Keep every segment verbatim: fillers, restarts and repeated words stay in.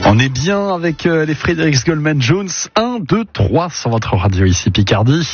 On est bien avec euh, les Fredericks Goldman Jones. un, deux, trois sur votre radio ici Picardie.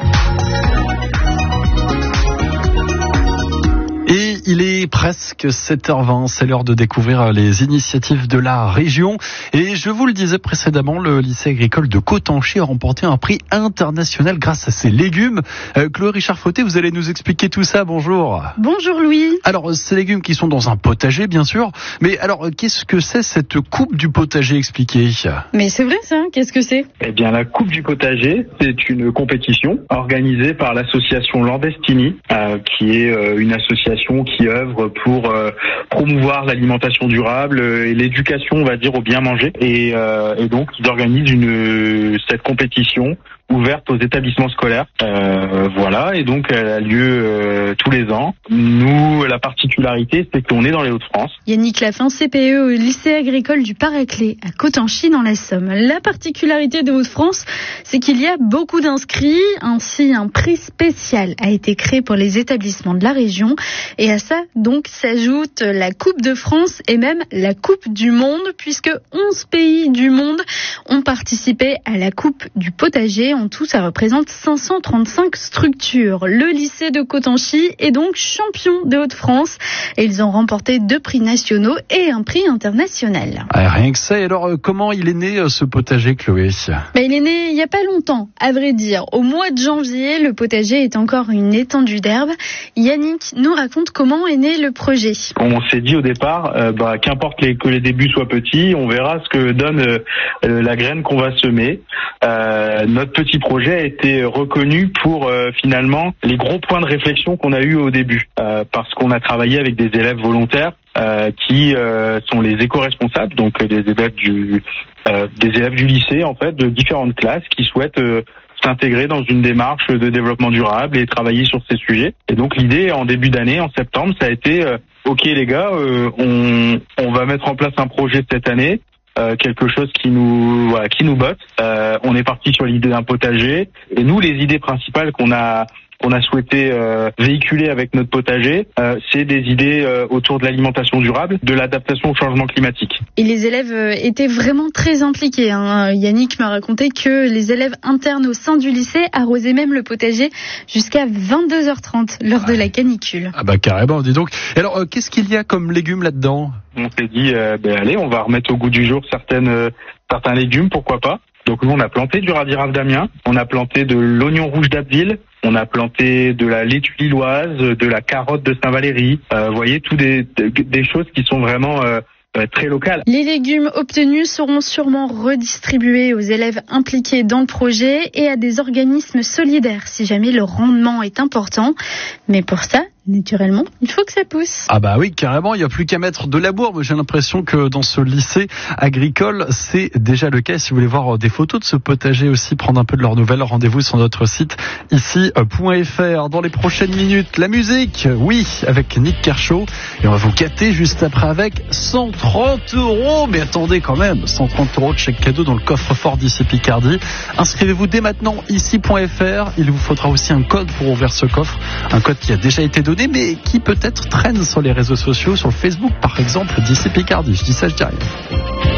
Et il est presque sept heures vingt, c'est l'heure de découvrir les initiatives de la région. Et je vous le disais précédemment, le lycée agricole de Cotanchy a remporté un prix international grâce à ses légumes. Euh, Chloé Richard-Fauté, vous allez nous expliquer tout ça, bonjour. Bonjour Louis. Alors, ces légumes qui sont dans un potager, bien sûr. Mais alors, qu'est-ce que c'est cette coupe du potager, expliquée ? Mais c'est vrai ça, qu'est-ce que c'est ? Eh bien, la coupe du potager, c'est une compétition organisée par l'association Landestini, euh, qui est euh, une association qui œuvre pour euh, promouvoir l'alimentation durable et l'éducation, on va dire, au bien manger. Et, euh, et donc, ils organisent une, cette compétition ouverte aux établissements scolaires. Euh, voilà, et donc elle a lieu euh, tous les ans. Nous, la particularité, c'est qu'on est dans les Hauts-de-France. Yannick Lafin, C P E au lycée agricole du Paraclet à Cotanchy dans la Somme. La particularité des Hauts-de-France, c'est qu'il y a beaucoup d'inscrits. Ainsi, un prix spécial a été créé pour les établissements de la région. Et à ça, donc, s'ajoute la Coupe de France et même la Coupe du Monde, puisque onze pays du monde ont participé à la Coupe du potager. En tout, ça représente cinq cent trente-cinq structures. Le lycée de Cotanchy est donc champion des Hauts-de-France et ils ont remporté deux prix nationaux et un prix international. Ah, rien que ça. Et alors, euh, comment il est né euh, ce potager, Chloé ? Ben, il est né il n'y a pas longtemps, à vrai dire. Au mois de janvier, le potager est encore une étendue d'herbe. Yannick nous raconte comment est né le projet. On s'est dit au départ, euh, bah, qu'importe les, que les débuts soient petits, on verra ce que donne euh, la graine qu'on va semer. Euh, notre petit projet a été reconnu pour euh, finalement les gros points de réflexion qu'on a eu au début, euh, parce qu'on a travaillé avec des élèves volontaires euh, qui euh, sont les éco-responsables, donc des élèves du euh, des élèves du lycée en fait, de différentes classes qui souhaitent euh, s'intégrer dans une démarche de développement durable et travailler sur ces sujets. Et donc l'idée en début d'année, en septembre, ça a été euh, ok les gars, euh, on on va mettre en place un projet cette année. Euh, quelque chose qui nous voilà, qui nous botte. Euh, on est parti sur l'idée d'un potager et nous les idées principales qu'on a qu'on a souhaité euh, véhiculer avec notre potager, euh, c'est des idées euh, autour de l'alimentation durable, de l'adaptation au changement climatique. Et les élèves euh, étaient vraiment très impliqués. Hein. Yannick m'a raconté que les élèves internes au sein du lycée arrosaient même le potager jusqu'à vingt-deux heures trente lors de la canicule. Ah bah carrément, dis donc. Et alors, euh, qu'est-ce qu'il y a comme légumes là-dedans ? On s'est dit, euh, ben allez, on va remettre au goût du jour certaines euh, certains légumes, pourquoi pas. Donc nous, on a planté du radis-rave d'Amiens, on a planté de l'oignon rouge d'Abbeville, on a planté de la laitue lilloise, de la carotte de Saint-Valéry. Euh, vous voyez, tout des, des choses qui sont vraiment euh, très locales. Les légumes obtenus seront sûrement redistribués aux élèves impliqués dans le projet et à des organismes solidaires si jamais le rendement est important. Mais pour ça, naturellement, il faut que ça pousse. Ah bah oui, carrément, il n'y a plus qu'à mettre de la bourbe. J'ai l'impression que dans ce lycée agricole, c'est déjà le cas. Si vous voulez voir des photos de ce potager aussi, prendre un peu de leurs nouvelles, rendez-vous sur notre site ici point f r. Dans les prochaines minutes, la musique, oui, avec Nick Kershaw. Et on va vous gâter juste après avec cent trente euros. Mais attendez quand même, cent trente euros de chèque cadeau dans le coffre-fort d'ici Picardie. Inscrivez-vous dès maintenant ici point f r. Il vous faudra aussi un code pour ouvrir ce coffre. Un code qui a déjà été donné, mais qui peut-être traîne sur les réseaux sociaux, sur le Facebook par exemple, d'ici Picardie. Je dis ça, je dis rien.